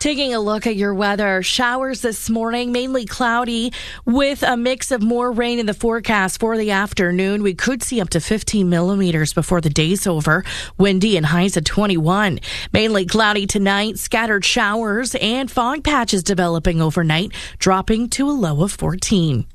Taking a look at your weather, showers this morning, mainly cloudy with a mix of more rain in the forecast for the afternoon. We could see up to 15 millimeters before the day's over. Windy and highs at 21. Mainly cloudy tonight, scattered showers and fog patches developing overnight, dropping to a low of 14.